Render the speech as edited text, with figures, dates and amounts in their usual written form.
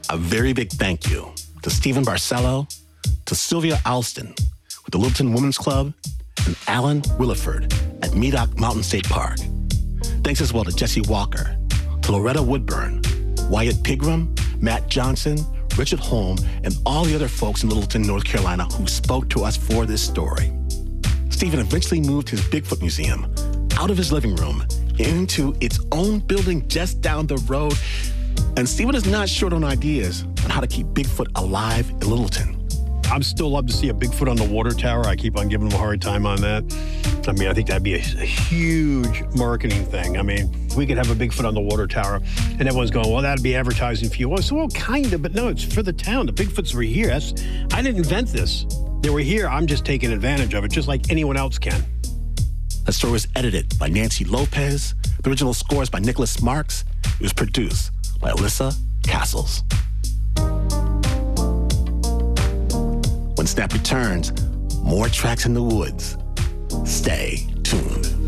A very big thank you to Stephen Barcelo, to Sylvia Alston with the Littleton Women's Club, and Alan Williford at Medoc Mountain State Park. Thanks as well to Jesse Walker, to Loretta Woodburn, Wyatt Pigram, Matt Johnson, Richard Holm, and all the other folks in Littleton, North Carolina who spoke to us for this story. Stephen eventually moved his Bigfoot Museum out of his living room into its own building just down the road. And Stephen is not short on ideas on how to keep Bigfoot alive in Littleton. I'm still love to see a Bigfoot on the water tower. I keep on giving him a hard time on that. I mean, I think that'd be a huge marketing thing. I mean, we could have a Bigfoot on the water tower, and everyone's going, well, that'd be advertising for you. Well, so, well, kind of, but no, it's for the town. The Bigfoots were here. I didn't invent this. They were here. I'm just taking advantage of it, just like anyone else can. The story was edited by Nancy Lopez. The original score is by Nicholas Marks. It was produced by Alyssa Castles. When Snap returns, more tracks in the woods. Stay tuned.